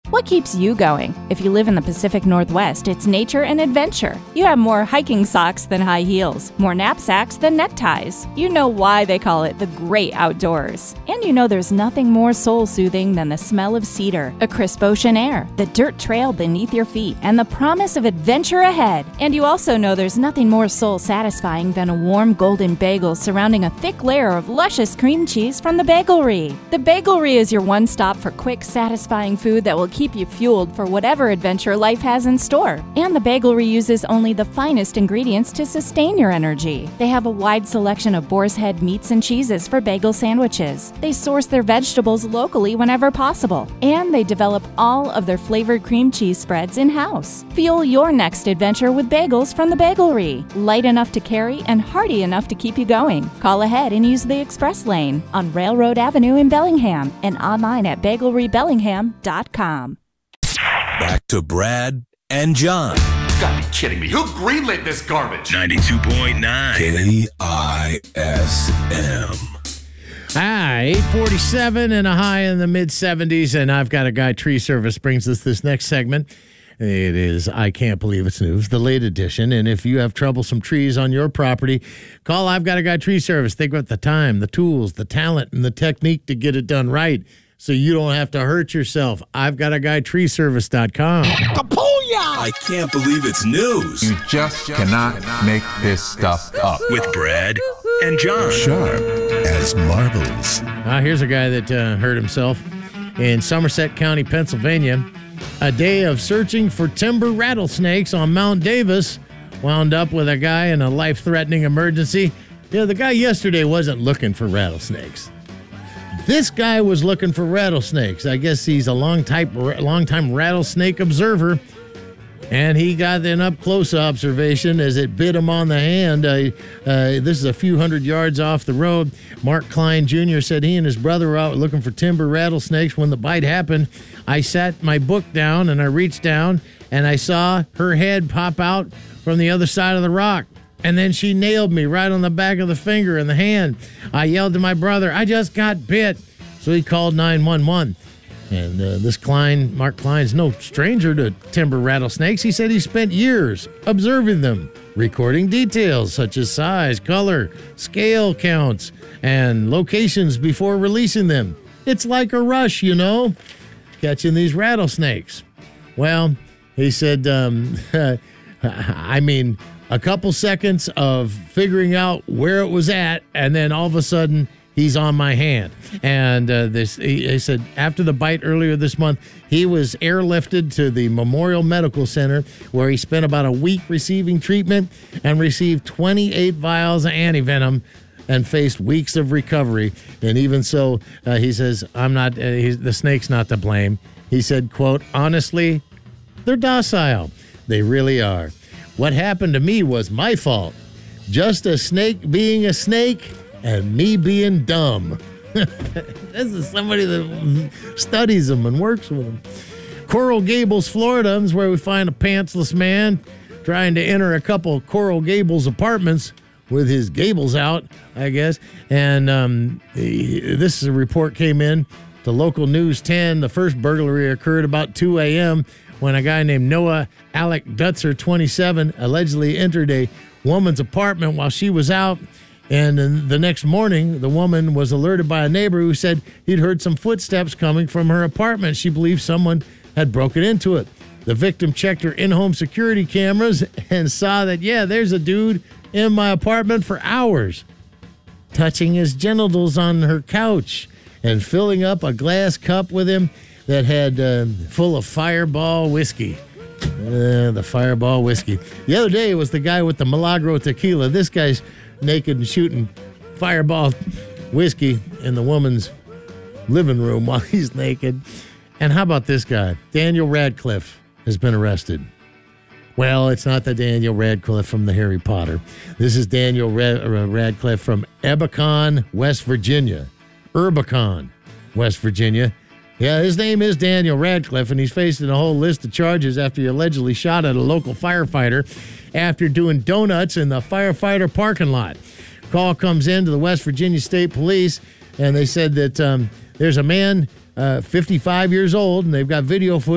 What keeps you going? If you live in the Pacific Northwest, it's nature and adventure. You have more hiking socks than high heels, more knapsacks than neckties. You know why they call it the great outdoors. And you know there's nothing more soul-soothing than the smell of cedar, a crisp ocean air, the dirt trail beneath your feet, and the promise of adventure ahead. And you also know there's nothing more soul-satisfying than a warm golden bagel surrounding a thick layer of luscious cream cheese from the Bagelry. The Bagelry is your one-stop for quick, satisfying food that will keep you fueled for whatever adventure life has in store. And the Bagelry uses only the finest ingredients to sustain your energy. They have a wide selection of boar's head meats and cheeses for bagel sandwiches. They source their vegetables locally whenever possible. And they develop all of their flavored cream cheese spreads in-house. Fuel your next adventure with bagels from the Bagelry. Light enough to carry and hearty enough to keep you going. Call ahead and use the express lane on Railroad Avenue in Bellingham and online at bagelrybellingham.com. Back to Brad and John. You gotta be kidding me. Who greenlit this garbage? 92.9 KISM. 847 and a high in the mid-70s, and I've got a guy. Tree Service brings us this next segment. It is I Can't Believe It's News, the late edition. And if you have troublesome trees on your property, call I've Got a Guy Tree Service. They've got the time, the tools, the talent, and the technique to get it done right, so you don't have to hurt yourself. I've got a guy, treeservice.com. I can't believe it's news. You just cannot make this stuff up. With Brad and John. Sharp as marbles. Here's a guy that hurt himself in Somerset County, Pennsylvania. A day of searching for timber rattlesnakes on Mount Davis wound up with a guy in a life-threatening emergency. You know, the guy yesterday wasn't looking for rattlesnakes. This guy was looking for rattlesnakes. I guess he's a long-time rattlesnake observer, and he got an up-close observation as it bit him on the hand. This is a few hundred yards off the road. Mark Klein Jr. said he and his brother were out looking for timber rattlesnakes when the bite happened. I sat my book down, and I reached down, and I saw her head pop out from the other side of the rock. And then she nailed me right on the back of the finger and the hand. I yelled to my brother, I just got bit. So he called 911. And this Mark Klein's no stranger to timber rattlesnakes. He said he spent years observing them, recording details such as size, color, scale counts, and locations before releasing them. It's like a rush, you know, catching these rattlesnakes. Well, he said, a couple seconds of figuring out where it was at, and then all of a sudden, he's on my hand. And he said after the bite earlier this month, he was airlifted to the Memorial Medical Center, where he spent about a week receiving treatment and received 28 vials of antivenom and faced weeks of recovery. And even so, he says, the snake's not to blame. He said, quote, honestly, they're docile. They really are. What happened to me was my fault. Just a snake being a snake and me being dumb. This is somebody that studies them and works with them. Coral Gables, Florida is where we find a pantsless man trying to enter a couple of Coral Gables apartments with his gables out, I guess. And this report came in to Local News 10. The first burglary occurred about 2 a.m. when a guy named Noah Alec Dutzer, 27, allegedly entered a woman's apartment while she was out. And then the next morning, the woman was alerted by a neighbor who said he'd heard some footsteps coming from her apartment. She believed someone had broken into it. The victim checked her in-home security cameras and saw that, there's a dude in my apartment for hours, touching his genitals on her couch and filling up a glass cup with him that had full of Fireball whiskey. The Fireball whiskey. The other day, it was the guy with the Milagro tequila. This guy's naked and shooting Fireball whiskey in the woman's living room while he's naked. And how about this guy? Daniel Radcliffe has been arrested. Well, it's not the Daniel Radcliffe from the Harry Potter. This is Daniel Radcliffe from Ebicon, West Virginia. Urbicon, West Virginia. Yeah, his name is Daniel Radcliffe, and he's facing a whole list of charges after he allegedly shot at a local firefighter after doing donuts in the firefighter parking lot. Call comes in to the West Virginia State Police, and they said that there's a man, 55 years old, and they've got video footage